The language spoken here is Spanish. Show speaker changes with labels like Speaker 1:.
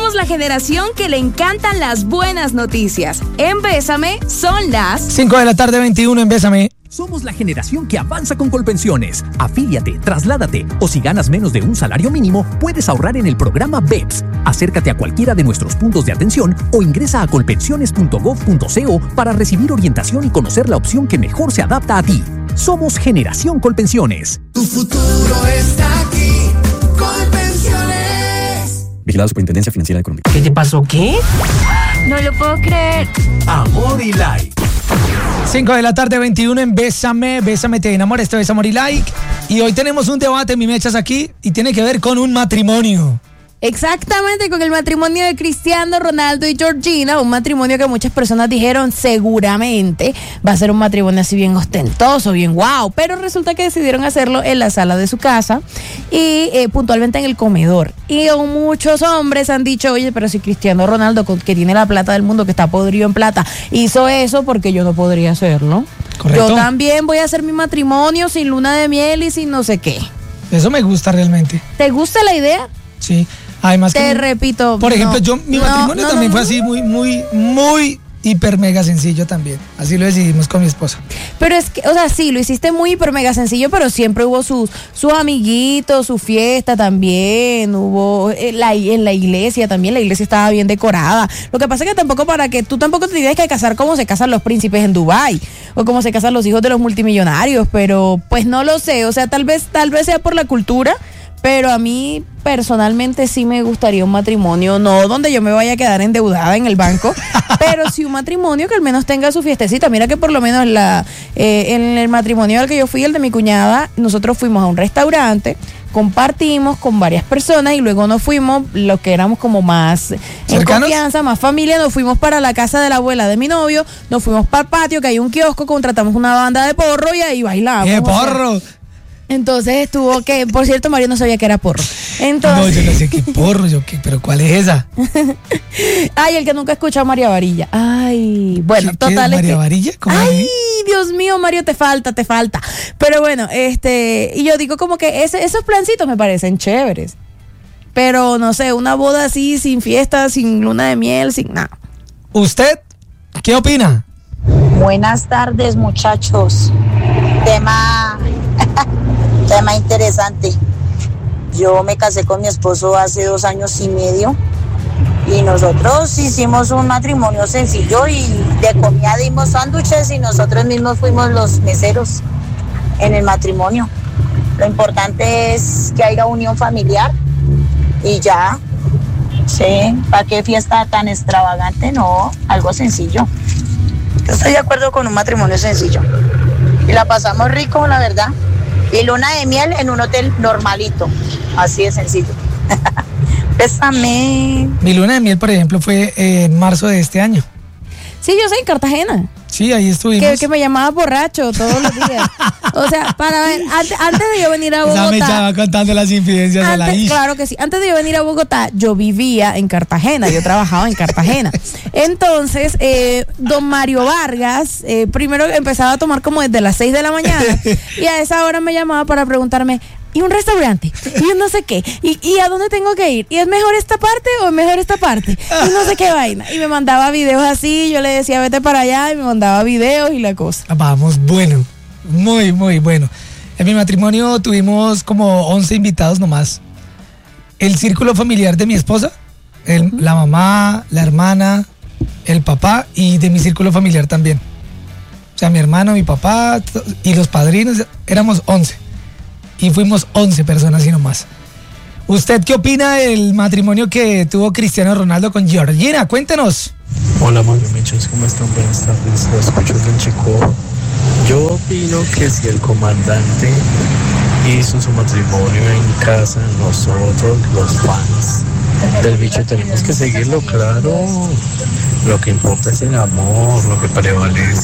Speaker 1: Somos la generación que le encantan las buenas noticias. En Bésame son las
Speaker 2: 5:21 en Bésame.
Speaker 3: Somos la generación que avanza con Colpensiones. Afíliate, trasládate o si ganas menos de un salario mínimo, puedes ahorrar en el programa BEPS. Acércate a cualquiera de nuestros puntos de atención o ingresa a colpensiones.gov.co para recibir orientación y conocer la opción que mejor se adapta a ti. Somos Generación Colpensiones.
Speaker 4: Tu futuro está aquí. Colpensiones.
Speaker 5: Vigilado Superintendencia Financiera de Colombia.
Speaker 6: ¿Qué te pasó? ¿Qué?
Speaker 1: No lo puedo creer.
Speaker 3: Amor y Like.
Speaker 2: 5:21 en Bésame. Bésame, te enamora. Esto es Amor y Like. Y hoy tenemos un debate, mi mechas, aquí, y tiene que ver con un matrimonio.
Speaker 7: Exactamente, con el matrimonio de Cristiano Ronaldo y Georgina, un matrimonio que muchas personas dijeron seguramente va a ser un matrimonio así bien ostentoso, bien guau, pero resulta que decidieron hacerlo en la sala de su casa y puntualmente en el comedor. Y muchos hombres han dicho, oye, pero si Cristiano Ronaldo, que tiene la plata del mundo, que está podrido en plata, hizo eso, porque yo no podría hacerlo.
Speaker 2: Correcto.
Speaker 7: Yo también voy a hacer mi matrimonio sin luna de miel y sin no sé qué.
Speaker 2: Eso me gusta realmente.
Speaker 7: ¿Te gusta la idea?
Speaker 2: Sí. Además,
Speaker 7: te repito.
Speaker 2: Por ejemplo, mi matrimonio también fue así muy hiper mega sencillo también. Así lo decidimos con mi esposa.
Speaker 7: Pero es que, o sea, sí, lo hiciste muy hiper mega sencillo, pero siempre hubo sus amiguitos, su fiesta también, hubo en la iglesia también, la iglesia estaba bien decorada. Lo que pasa es que tú tampoco te tienes que casar como se casan los príncipes en Dubái o como se casan los hijos de los multimillonarios, pero pues no lo sé, o sea, tal vez sea por la cultura. Pero a mí personalmente sí me gustaría un matrimonio, no donde yo me vaya a quedar endeudada en el banco, pero sí un matrimonio que al menos tenga su fiestecita. Mira que por lo menos en el matrimonio al que yo fui, el de mi cuñada, nosotros fuimos a un restaurante, compartimos con varias personas y luego nos fuimos, los que éramos como más en confianza, más familia, nos fuimos para la casa de la abuela de mi novio, nos fuimos para el patio, que hay un kiosco, contratamos una banda de porro y ahí bailamos.
Speaker 2: ¡Qué porro!
Speaker 7: Entonces estuvo que, por cierto, Mario no sabía que era porro. Entonces,
Speaker 2: no, yo no sé qué porro, pero ¿cuál es esa?
Speaker 7: Ay, el que nunca ha escuchado a María Varilla. Ay, bueno, total.
Speaker 2: ¿María Varilla? ¿Cómo
Speaker 7: ay, Dios mío, Mario, te falta. Pero bueno, y yo digo como que esos plancitos me parecen chéveres. Pero no sé, una boda así, sin fiesta, sin luna de miel, sin nada.
Speaker 2: ¿Usted qué opina?
Speaker 8: Buenas tardes, muchachos. Tema interesante. Yo me casé con mi esposo hace 2 años y medio y nosotros hicimos un matrimonio sencillo y de comida dimos sándwiches y nosotros mismos fuimos los meseros en el matrimonio. Lo importante es que haya unión familiar y ya. Sí, ¿para qué fiesta tan extravagante? No, algo sencillo. Yo estoy de acuerdo con un matrimonio sencillo. Y la pasamos rico, la verdad. Y luna de miel en un hotel normalito. Así de sencillo. Bésame.
Speaker 2: Mi luna de miel, por ejemplo, fue en marzo de este año.
Speaker 7: Sí, yo soy en Cartagena.
Speaker 2: Sí, ahí estuvimos.
Speaker 7: Que me llamaba borracho todos los días. O sea, para ver, antes de yo venir a Bogotá.
Speaker 2: Esa me estaba contando las infidencias de la isla.
Speaker 7: Claro que sí. Antes de yo venir a Bogotá, yo vivía en Cartagena. Yo trabajaba en Cartagena. Entonces, don Mario Vargas, primero empezaba a tomar como desde las 6 de la mañana. Y a esa hora me llamaba para preguntarme, ¿y un restaurante? Y no sé qué. ¿Y a dónde tengo que ir? ¿Y es mejor esta parte o es mejor esta parte? Y no sé qué vaina. Y me mandaba videos así, yo le decía, vete para allá, y me mandaba videos y la cosa.
Speaker 2: Vamos, bueno. Muy, muy bueno. En mi matrimonio tuvimos como 11 invitados nomás. El círculo familiar de mi esposa, la mamá, la hermana, el papá y de mi círculo familiar también. O sea, mi hermano, mi papá y los padrinos, éramos 11. Y fuimos 11 personas y no más. ¿Usted qué opina del matrimonio que tuvo Cristiano Ronaldo con Georgina? Cuéntenos.
Speaker 9: Hola, Mechos, ¿cómo están? Buenas tardes, los escucho del Chico. Yo opino que si el comandante hizo su matrimonio en casa, nosotros, los fans del bicho, tenemos que seguirlo, claro. Lo que importa es el amor, lo que prevalece.